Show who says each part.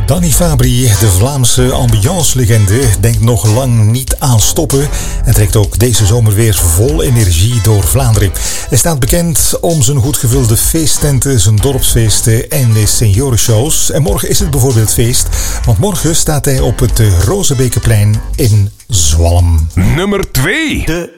Speaker 1: Danny Fabry, de Vlaamse ambiance-legende, denkt nog lang niet aan stoppen en trekt ook deze zomer weer vol energie door Vlaanderen. Hij staat bekend om zijn goed gevulde feesttenten, zijn dorpsfeesten en de seniorenshows. En morgen is het bijvoorbeeld feest, want morgen staat hij op het Rozebekenplein in Zwolle.
Speaker 2: Nummer 2.
Speaker 3: De